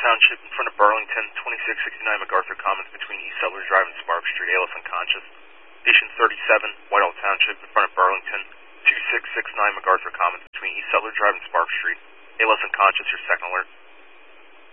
Township in front of Burlington, 2669 MacArthur Commons between East Settlers Drive and Sparks Street, ALS unconscious. Patient 37, Whitehall Township in front of Burlington, 2669 MacArthur Commons between East Settlers Drive and Sparks Street, ALS unconscious, your second alert.